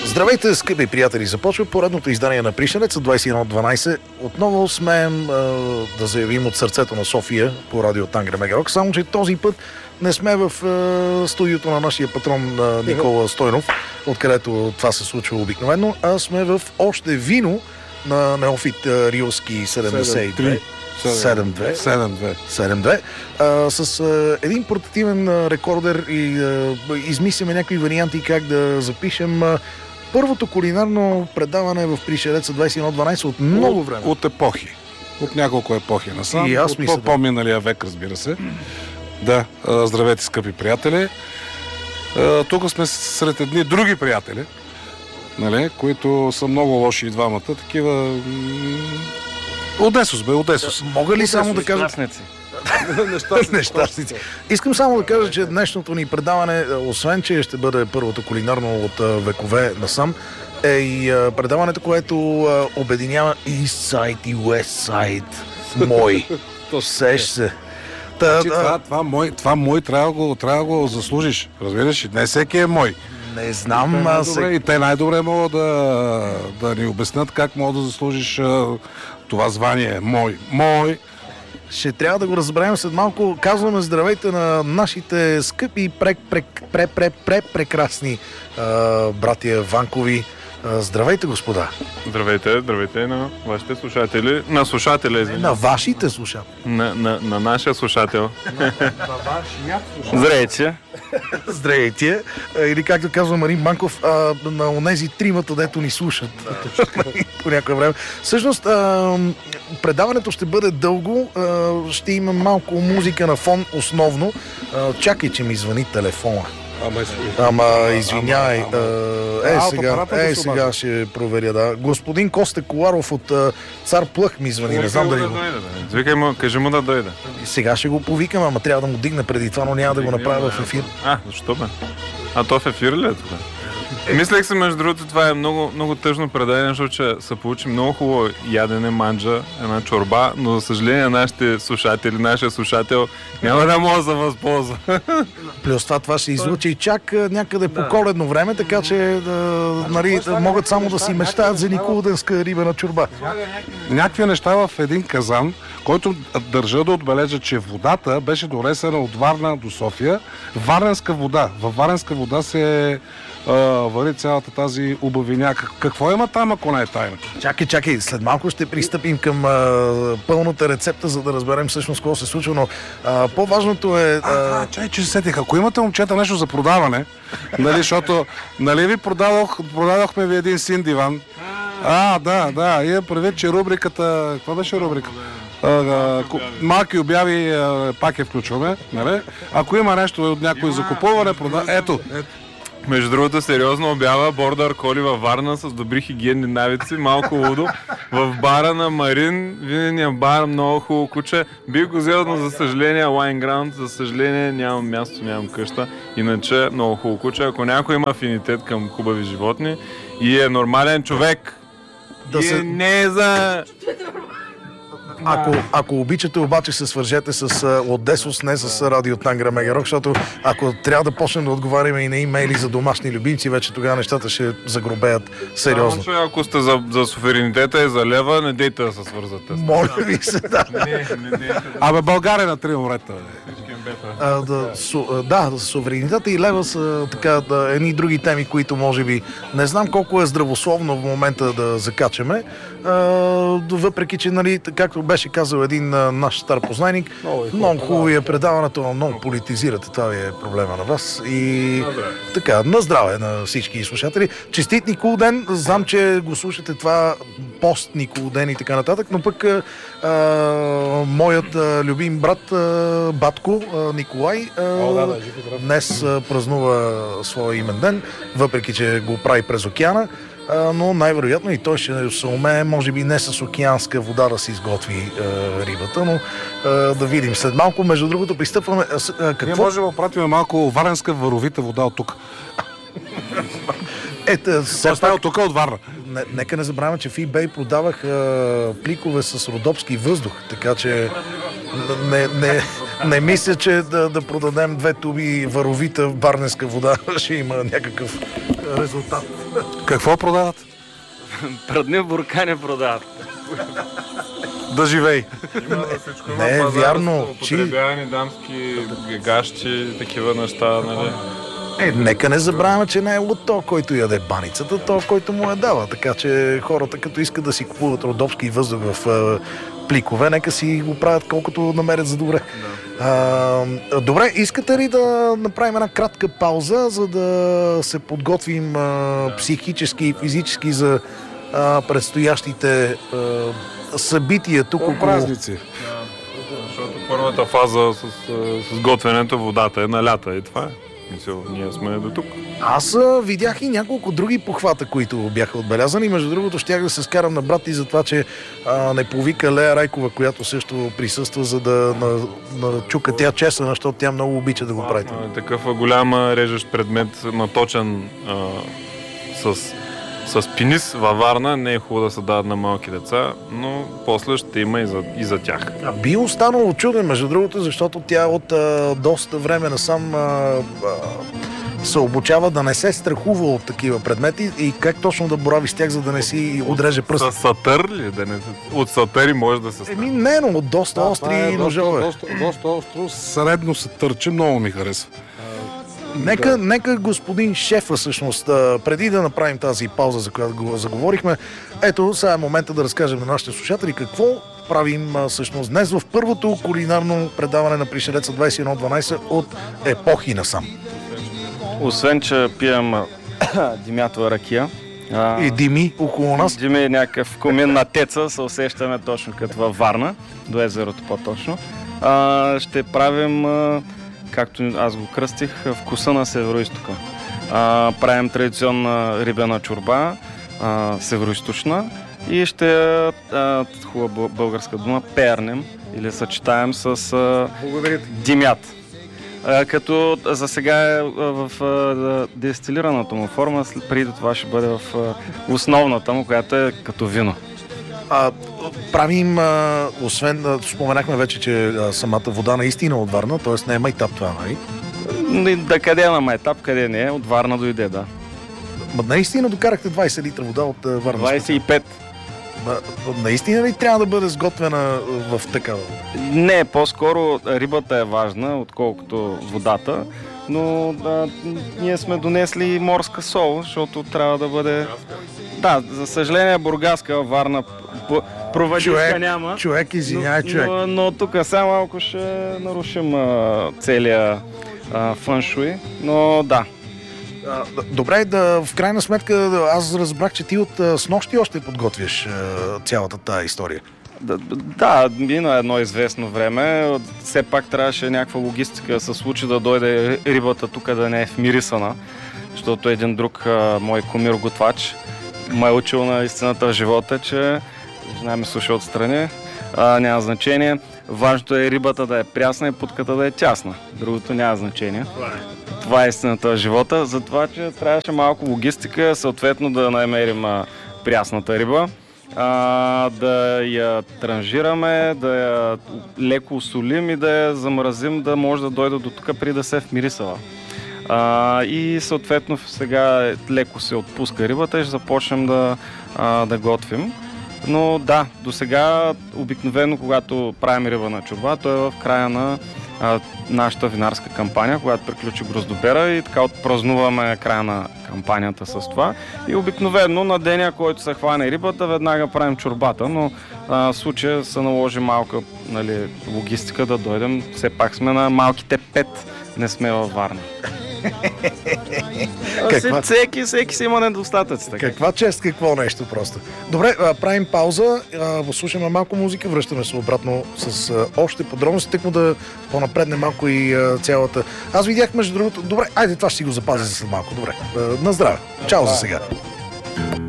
Здравейте, скъпи приятели! Започва поредното издание на Пришелеца 21.12. Отново смеем да заявим от сърцето на София по радио Тангра Мегарок, само че този път не сме в студиото на нашия патрон Никола Стойнов, откъдето това се случва обикновено, а сме в още вино на неофит Риоски 72. 7-2. С един портативен рекордер и измисляме някакви варианти как да запишем първото кулинарно предаване в Пришелеца 21.12 от много време. От епохи. От няколко епохи насам. И аз мисля, от по-миналия век, разбира се. Да, здравейте, скъпи приятели. Тук сме сред едни други приятели, нали, които са много лоши и двамата. Такива... Одесос. Мога ли само да кажа... Нещастници. Искам само да кажа, че днешното ни предаване, освен че ще бъде първото кулинарно от векове насам, е и предаването, което обединява East Side и West Side. Мой. Сеш се. Това мой трябва да го заслужиш. Разбираш ли? Не всеки е мой. Не знам. И те най-добре могат да ни обяснят как мога да заслужиш това звание. Мой. Ще трябва да го разберем след малко. Казваме здравейте на нашите скъпи прекрасни братия Ванкови. Здравейте, господа. Здравейте на вашите слушатели. На слушателя, извиня. На вашите слушатели. На нашия слушател. На вашия слушател. Здравейте. Здравейте. Или както казва Марин Банков, на онези тримата, дето ни слушат по някое време. Всъщност, предаването ще бъде дълго. Ще има малко музика на фон основно. Чакай, че ми звъни телефона. Ама извиняй. Сега ще проверя, да. Господин Коста Коларов от Цар Плъх ми звъни. Не знам дали го... Звикай му, кажи му да дойде. Сега ще го повикам, ама трябва да му дигна преди това, но няма да го направя в ефир. Защо бе? А то в ефир ли е това? Мислех се, между другото, това е много, много тъжно предание, защото че се получи много хубаво ядене, манджа, една чорба, но за съжаление нашия слушател няма да може да се възползва. Плюс това ще излучи чак някъде по коледно време, така че могат само да си мечтаят за николденска рибена чорба. Някакви неща в един казан, който държа да отбележа, че водата беше донесена от Варна до София. Варненска вода. Във Варненска вода се вари цялата тази убавиня. Какво има там, ако не е тайна? Чакай. След малко ще пристъпим към пълната рецепта, за да разберем всъщност какво се случва, но по-важното е... Чай, че се сетих. Ако имате, момчета, нещо за продаване, нали, защото ви продадохме ви един син диван. Да. Имам предвид, че рубриката... Каква беше рубрика? Малки обяви пак я включваме. Нали? Ако има нещо от някой закупуване, ето. Между другото, сериозно обява Бордър Коли във Варна с добри хигиенни навици, малко лудо. В бара на Марин, винения бар, много хубаво куче. Бих го взел, но за съжаление Лайнграунд, за съжаление нямам място, нямам къща. Иначе много хубаво куче. Ако някой има афинитет към хубави животни и е нормален човек, не е за... Ако обичате, обаче се свържете с Одесос, не с радио Тангра Мегарок, защото ако трябва да почнем да отговаряме и на имейли за домашни любимци, вече тогава нещата ще загробеят сериозно. Ако сте за суверенитета и за лева, не дейте да се свързате. Моля ви се, да. Абе, България на три морета. Суверенитета и лева са така едни други теми, които може би не знам колко е здравословно в момента да закачаме. Въпреки, че, нали, както беше казал един наш стар познайник, много хубаво е предаването, но много политизирате. Това е проблема на вас. И така, на здраве на всички слушатели. Честит Никол ден. Знам, че го слушате това пост Никол ден и така нататък, но пък моят любим брат Батко Николай днес празнува своя имен ден, въпреки, че го прави през океана. Но най-вероятно и той ще се умее, може би не с океанска вода да се изготви рибата, но да видим след малко. Между другото, пристъпваме... Ние можем да пратим малко варенска варовита вода от тук. От тук от Варна. Нека не забравяме, че в eBay продавах пликове с родопски въздух, така че не мисля, че да продадем 2 туби варовита варненска вода ще има някакъв резултат. Какво продават? Прадни буркани продават. Да живей. Има на всичко. Не е вярно, Употребявани дамски гащи, такива неща, нали? Нека не забравяме, че не е от то, който яде баницата, то, който му я дава. Така че хората, като искат да си купуват родопски въздух в пликове, нека си го правят колкото намерят за добре. Добре, искате ли да направим една кратка пауза, за да се подготвим психически и физически за предстоящите събития тук около... Празници. Защото първата фаза с готвенето, водата е на лята и това е. Ние сме до тук. Аз видях и няколко други похвата, които бяха отбелязани. Между другото, щях да се скарам на брат и за това, че не повика Лея Райкова, която също присъства, за да чука тя чесъна, защото тя много обича да го прави. Такъв голям режещ предмет, наточен с пенис във Варна, не е хубаво да се дават на малки деца, но после ще има и за тях. Би останало чуден, между другото, защото тя от доста време насам се обучава да не се страхува от такива предмети и как точно да борави с тях, за да не си отреже пръст. С сатър ли? От сатъри може да се стане. Не, но от доста остри ножове. Доста остро, средно се търчи, много ми харесва. Нека господин шефа, всъщност, преди да направим тази пауза, за която го заговорихме, ето, сега е момента да разкажем на нашите слушатели какво правим всъщност днес в първото кулинарно предаване на Пришелеца 2112 от епохи насам. Освен, че пием димятова ракия. И дими около нас. Дими е някакъв комин на теца, се усещаме точно като във Варна, до езерото по-точно. Ще правим, както аз го кръстих, вкуса на Североизтока. Правим традиционна рибена чорба, североизточна, и ще хубава българска дума пернем или съчетаем с димят. Като за сега е в дестилираната му форма, преди това ще бъде в основната му, която е като вино. Правим, освен, споменахме вече, че самата вода наистина от Варна, т.е. не е майтап това, нали? Да, къде е на майтап, къде не е, от Варна дойде, да. Наистина докарахте 20 литра вода от Варна? 25. Наистина ли трябва да бъде сготвена в такава? Не, по-скоро рибата е важна, отколкото водата, но ние сме донесли морска сол, защото трябва да бъде... Да, за съжаление бургаска, Варна проводичка няма. Човек, извиняй, човек. Но тук сега малко ще нарушим целия фъншуй, но да. Добре, в крайна сметка аз разбрах, че ти от снощи още подготвяш цялата тая история. Да, мина едно известно време. Все пак трябваше някаква логистика да се случи, да дойде рибата тук да не е вмирисана, защото един друг мой кумир готвач ме е учил на истината в живота, че жена ми слуша отстрани, няма значение. Важното е рибата да е прясна и путката да е тясна. Другото няма значение. Това е истината в живота, затова, че трябваше малко логистика, съответно да намерим прясната риба, да я транжираме, да я леко осолим и да я замразим, да може да дойде до тук преди да се е вмирисала. И съответно сега леко се отпуска рибата и ще започнем да готвим. Но да, до сега обикновено, когато правим риба на чорба, то е в края на нашата винарска кампания, когато приключи гроздобера, и така отпразнуваме края на кампанията с това. И обикновено на деня, който се хване рибата, веднага правим чорбата, но в случая се наложи малка, нали, логистика да дойдем. Все пак сме на малките 5, не сме във Варна. Всеки си има недостатъци. Каква чест, какво нещо просто. Добре, правим пауза, слушаме малко музика, връщаме се обратно с още подробности, тъкмо да по-напредне малко и цялата... Аз видях между другото... Добре, айде това ще си го запазя за след малко. Добре, на здраве. Чао за сега.